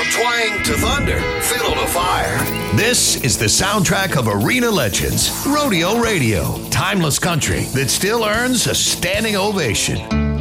twang to thunder, fiddle to fire. This is the soundtrack of arena legends, Rodeo Radio, timeless country that still earns a standing ovation.